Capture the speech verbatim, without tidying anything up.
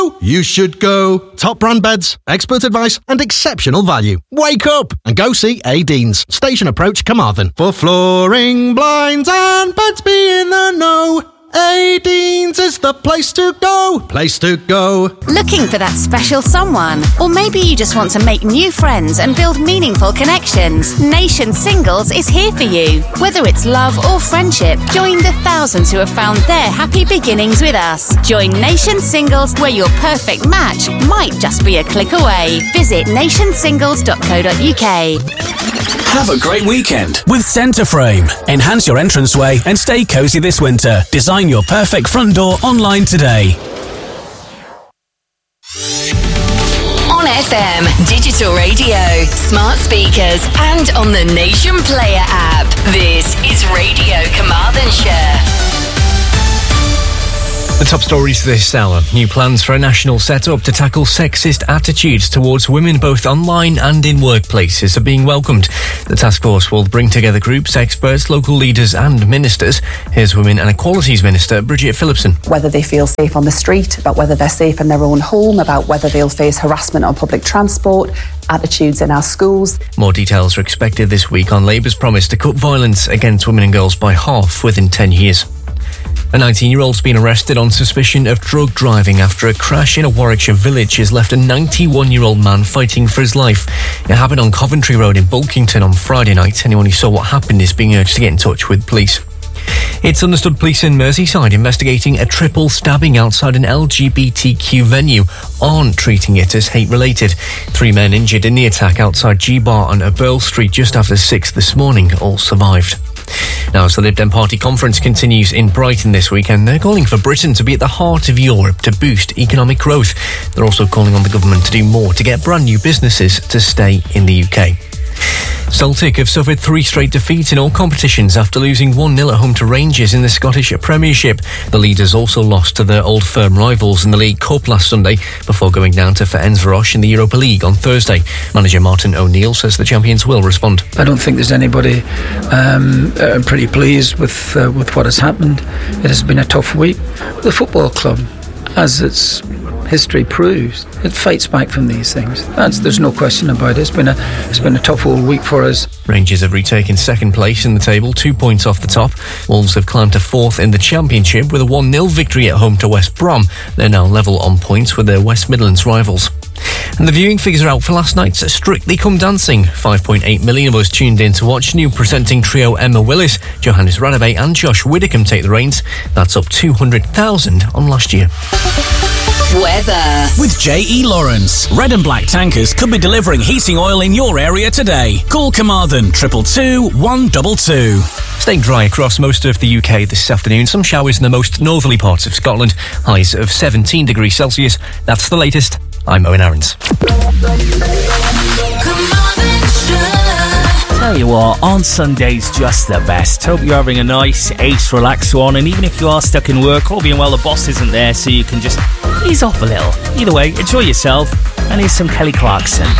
You should go. Top brand beds, expert advice and exceptional value. Wake up and go see A. Deans, Station Approach, Carmarthen. For flooring, blinds and beds, be in the know. A. Deans is the place to go. Place to go. Looking for that special someone? Or maybe you just want to make new friends and build meaningful connections. Nation Singles is here for you. Whether it's love or friendship, join the thousands who have found their happy beginnings with us. Join Nation Singles, where your perfect match might just be a click away. Visit nation singles dot co dot uk. Have a great weekend with Centreframe. Enhance your entranceway and stay cosy this winter. Design your perfect front door online today. On F M, digital radio, smart speakers, and on the Nation Player app. This is Radio Carmarthenshire. The top stories this hour. New plans for a national set-up to tackle sexist attitudes towards women both online and in workplaces are being welcomed. The task force will bring together groups, experts, local leaders and ministers. Here's Women and Equalities Minister Bridget Phillipson. Whether they feel safe on the street, about whether they're safe in their own home, about whether they'll face harassment on public transport, attitudes in our schools. More details are expected this week on Labour's promise to cut violence against women and girls by half within ten years. A nineteen-year-old's been arrested on suspicion of drug driving after a crash in a Warwickshire village has left a ninety-one-year-old man fighting for his life. It happened on Coventry Road in Bulkington on Friday night. Anyone who saw what happened is being urged to get in touch with police. It's understood police in Merseyside investigating a triple stabbing outside an L G B T Q venue aren't treating it as hate-related. Three men injured in the attack outside G-Bar on Earl Street just after six this morning all survived. Now, as the Lib Dem Party conference continues in Brighton this weekend, they're calling for Britain to be at the heart of Europe to boost economic growth. They're also calling on the government to do more to get brand new businesses to stay in the U K. Celtic have suffered three straight defeats in all competitions after losing one nil at home to Rangers in the Scottish Premiership. The leaders also lost to their old firm rivals in the League Cup last Sunday before going down to Ferencváros in the Europa League on Thursday. Manager Martin O'Neill says the champions will respond. I don't think there's anybody um, uh, pretty pleased with uh, with what has happened. It has been a tough week. The football club, as its history proves, it fights back from these things. That's, there's no question about it. It's been a it's been a tough old week for us. Rangers have retaken second place in the table, two points off the top. Wolves have climbed to fourth in the Championship with a one nil victory at home to West Brom. They're now level on points with their West Midlands rivals. And the viewing figures are out for last night's Strictly Come Dancing. five point eight million of us tuned in to watch new presenting trio Emma Willis, Johannes Radebe and Josh Widdicombe take the reins. That's up two hundred thousand on last year. Weather. With J E Lawrence. Red and Black Tankers could be delivering heating oil in your area today. Call Carmarthen triple two one two two. Staying dry across most of the U K this afternoon. Some showers in the most northerly parts of Scotland. Highs of seventeen degrees Celsius. That's the latest. I'm Owen Aarons. Tell you what, on Sunday's just the best. Hope you're having a nice, ace, relaxed one. And even if you are stuck in work, all being well, the boss isn't there, so you can just ease off a little. Either way, enjoy yourself. And here's some Kelly Clarkson.